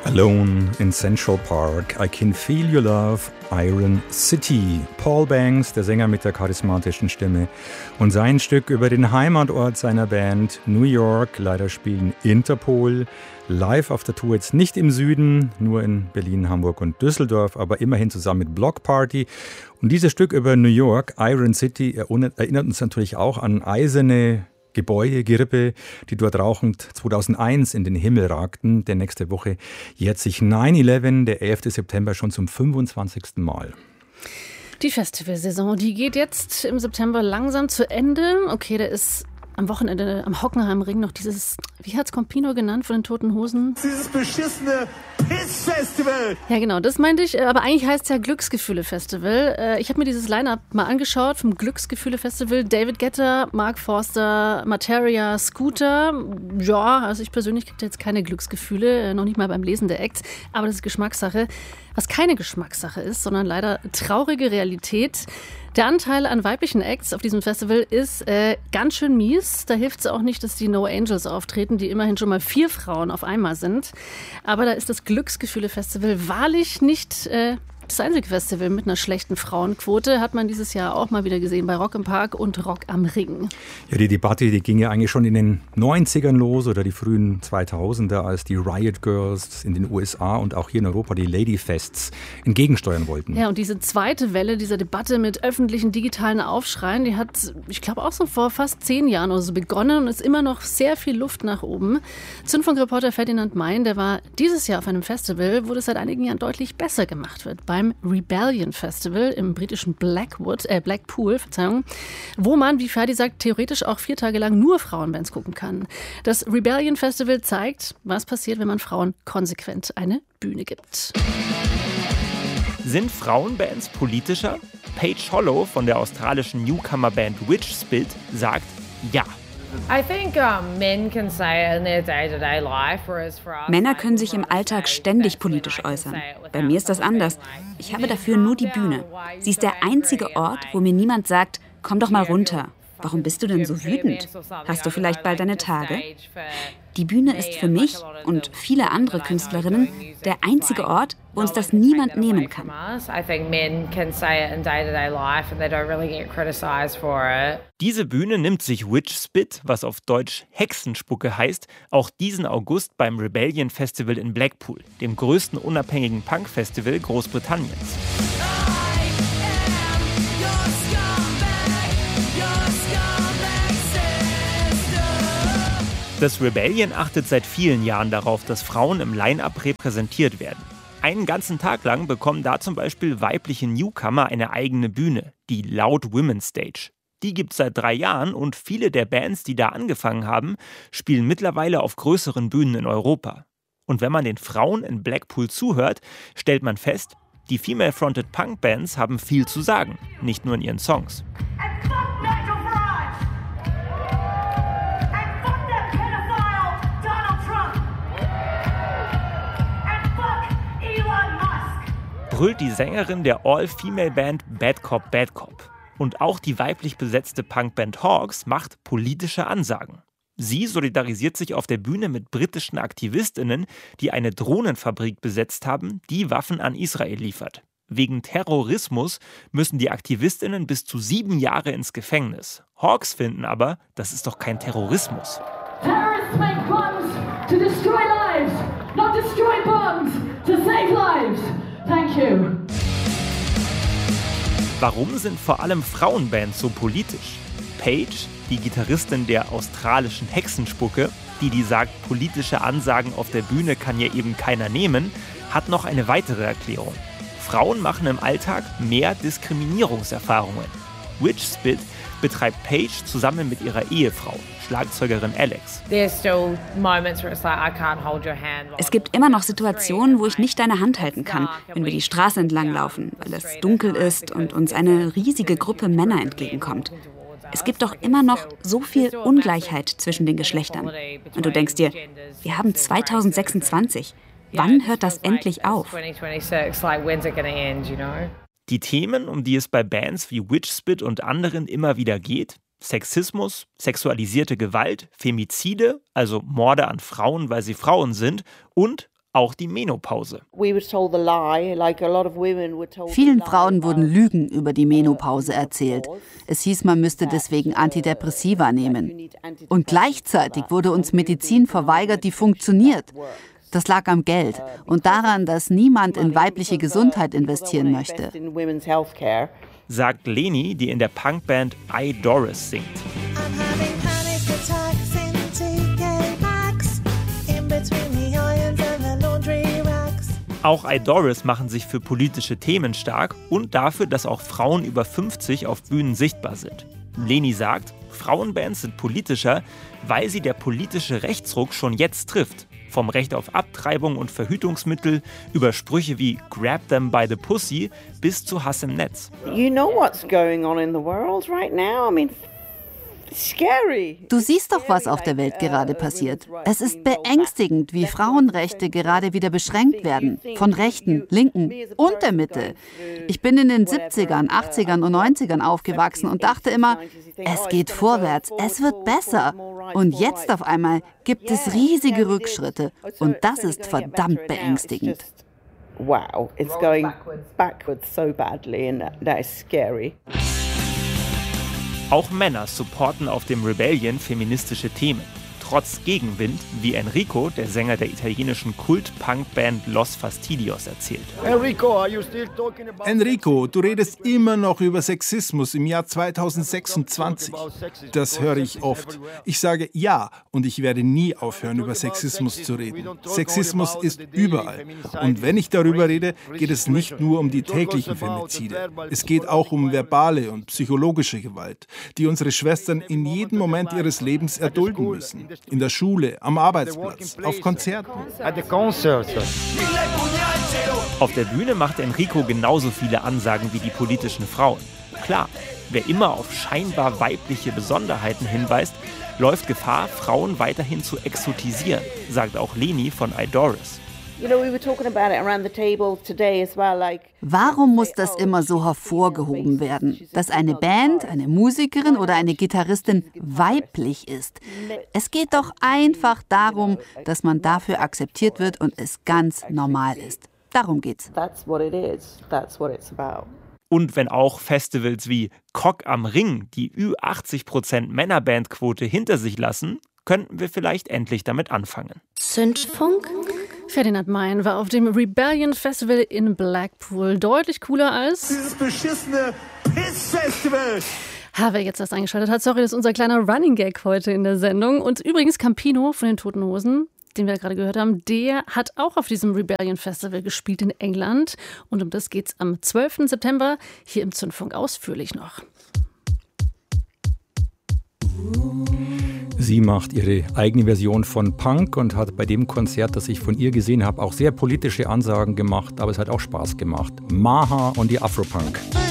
Alone in Central Park, I Can Feel Your Love, Iron City. Paul Banks, der Sänger mit der charismatischen Stimme, und sein Stück über den Heimatort seiner Band New York. Leider spielen Interpol live auf der Tour jetzt nicht im Süden, nur in Berlin, Hamburg und Düsseldorf, aber immerhin zusammen mit Block Party. Und dieses Stück über New York, Iron City, erinnert uns natürlich auch an eiserne Gebäude, Gerippe, die dort rauchend 2001 in den Himmel ragten. Denn nächste Woche jährt sich 9/11, der 11. September, schon zum 25. Mal. Die Festivalsaison, die geht jetzt im September langsam zu Ende. Okay, da ist am Wochenende am Hockenheimring noch dieses, wie hat's Campino genannt von den Toten Hosen? Dieses beschissene Piss-Festival. Ja, genau, das meinte ich. Aber eigentlich heißt es ja Glücksgefühle-Festival. Ich habe mir dieses Line-Up mal angeschaut vom Glücksgefühle-Festival. David Guetta, Mark Forster, Materia, Scooter. Ja, also ich persönlich kriege jetzt keine Glücksgefühle, noch nicht mal beim Lesen der Acts. Aber das ist Geschmackssache. Was keine Geschmackssache ist, sondern leider traurige Realität. Der Anteil an weiblichen Acts auf diesem Festival ist ganz schön mies. Da hilft es auch nicht, dass die No Angels auftreten, die immerhin schon mal 4 Frauen auf einmal sind. Aber da ist das Glücksgefühle-Festival wahrlich nicht das einzige Festival mit einer schlechten Frauenquote. Hat man dieses Jahr auch mal wieder gesehen bei Rock im Park und Rock am Ring. Ja, die Debatte, die ging ja eigentlich schon in den 90ern los oder die frühen 2000er, als die Riot Girls in den USA und auch hier in Europa die Ladyfests entgegensteuern wollten. Ja, und diese zweite Welle dieser Debatte mit öffentlichen digitalen Aufschreien, die hat, ich glaube, auch so vor fast 10 Jahren oder so begonnen und ist immer noch sehr viel Luft nach oben. Zündfunkreporter Ferdinand Mein, der war dieses Jahr auf einem Festival, wo das seit einigen Jahren deutlich besser gemacht wird. Beim Rebellion Festival im britischen Blackpool, wo man, wie Ferdi sagt, theoretisch auch 4 Tage lang nur Frauenbands gucken kann. Das Rebellion Festival zeigt, was passiert, wenn man Frauen konsequent eine Bühne gibt. Sind Frauenbands politischer? Paige Hollow von der australischen Newcomer-Band Witchspit sagt ja. Männer können sich im Alltag ständig politisch äußern. Bei mir ist das anders. Ich habe dafür nur die Bühne. Sie ist der einzige Ort, wo mir niemand sagt, komm doch mal runter. Warum bist du denn so wütend? Hast du vielleicht bald deine Tage? Die Bühne ist für mich und viele andere Künstlerinnen der einzige Ort, wo uns das niemand nehmen kann. Diese Bühne nimmt sich Witchspit, was auf Deutsch Hexenspucke heißt, auch diesen August beim Rebellion Festival in Blackpool, dem größten unabhängigen Punk-Festival Großbritanniens. Das Rebellion achtet seit vielen Jahren darauf, dass Frauen im Line-Up repräsentiert werden. Einen ganzen Tag lang bekommen da zum Beispiel weibliche Newcomer eine eigene Bühne, die Loud Women's Stage. Die gibt's seit 3 Jahren und viele der Bands, die da angefangen haben, spielen mittlerweile auf größeren Bühnen in Europa. Und wenn man den Frauen in Blackpool zuhört, stellt man fest, die female-fronted Punk-Bands haben viel zu sagen, nicht nur in ihren Songs. Brüllt die Sängerin der All-Female-Band Bad Cop, Bad Cop. Und auch die weiblich besetzte Punkband Hawks macht politische Ansagen. Sie solidarisiert sich auf der Bühne mit britischen AktivistInnen, die eine Drohnenfabrik besetzt haben, die Waffen an Israel liefert. Wegen Terrorismus müssen die AktivistInnen bis zu 7 Jahre ins Gefängnis. Hawks finden aber, das ist doch kein Terrorismus. Terrorists make bombs to destroy lives, not destroy bombs to save lives. Thank you. Warum sind vor allem Frauenbands so politisch? Paige, die Gitarristin der australischen Hexenspucke, die sagt, politische Ansagen auf der Bühne kann ja eben keiner nehmen, hat noch eine weitere Erklärung. Frauen machen im Alltag mehr Diskriminierungserfahrungen. Witchspit betreibt Paige zusammen mit ihrer Ehefrau, Schlagzeugerin Alex. Es gibt immer noch Situationen, wo ich nicht deine Hand halten kann, wenn wir die Straße entlang laufen, weil es dunkel ist und uns eine riesige Gruppe Männer entgegenkommt. Es gibt doch immer noch so viel Ungleichheit zwischen den Geschlechtern. Und du denkst dir, wir haben 2026. Wann hört das endlich auf? Die Themen, um die es bei Bands wie Witchspit und anderen immer wieder geht, Sexismus, sexualisierte Gewalt, Femizide, also Morde an Frauen, weil sie Frauen sind, und auch die Menopause. Vielen Frauen wurden Lügen über die Menopause erzählt. Es hieß, man müsste deswegen Antidepressiva nehmen. Und gleichzeitig wurde uns Medizin verweigert, die funktioniert. Das lag am Geld und daran, dass niemand in weibliche Gesundheit investieren möchte. Sagt Leni, die in der Punkband Doris singt. Auch Doris machen sich für politische Themen stark und dafür, dass auch Frauen über 50 auf Bühnen sichtbar sind. Leni sagt, Frauenbands sind politischer, weil sie der politische Rechtsruck schon jetzt trifft. Vom Recht auf Abtreibung und Verhütungsmittel über Sprüche wie Grab them by the pussy bis zu Hass im Netz. You know what's going on in the world right now? I mean, scary. Du siehst doch, was auf der Welt gerade passiert. Es ist beängstigend, wie Frauenrechte gerade wieder beschränkt werden. Von Rechten, Linken und der Mitte. Ich bin in den 70ern, 80ern und 90ern aufgewachsen und dachte immer, es geht vorwärts, es wird besser. Und jetzt auf einmal gibt es riesige Rückschritte. Und das ist verdammt beängstigend. Wow, it's going backwards so badly and that is scary. Auch Männer supporten auf dem Rebellion feministische Themen. Trotz Gegenwind, wie Enrico, der Sänger der italienischen Kult-Punk-Band Los Fastidios, erzählt. Enrico, du redest immer noch über Sexismus im Jahr 2026. Das höre ich oft. Ich sage ja und ich werde nie aufhören, über Sexismus zu reden. Sexismus ist überall. Und wenn ich darüber rede, geht es nicht nur um die täglichen Femizide. Es geht auch um verbale und psychologische Gewalt, die unsere Schwestern in jedem Moment ihres Lebens erdulden müssen. In der Schule, am Arbeitsplatz, auf Konzerten. Auf der Bühne macht Enrico genauso viele Ansagen wie die politischen Frauen. Klar, wer immer auf scheinbar weibliche Besonderheiten hinweist, läuft Gefahr, Frauen weiterhin zu exotisieren, sagt auch Leni von Doris. Warum muss das immer so hervorgehoben werden, dass eine Band, eine Musikerin oder eine Gitarristin weiblich ist? Es geht doch einfach darum, dass man dafür akzeptiert wird und es ganz normal ist. Darum geht's. Und wenn auch Festivals wie Cock am Ring die Ü80% Männerbandquote hinter sich lassen, könnten wir vielleicht endlich damit anfangen. Zündfunk? Ferdinand Mein war auf dem Rebellion Festival in Blackpool. Deutlich cooler als Dieses beschissene Piss-Festival. Wer jetzt das eingeschaltet hat, sorry, das ist unser kleiner Running Gag heute in der Sendung. Und übrigens Campino von den Toten Hosen, den wir gerade gehört haben, der hat auch auf diesem Rebellion Festival gespielt in England. Und um das geht's am 12. September hier im Zündfunk ausführlich noch. Sie macht ihre eigene Version von Punk und hat bei dem Konzert, das ich von ihr gesehen habe, auch sehr politische Ansagen gemacht, aber es hat auch Spaß gemacht. Maha und die Afropunk.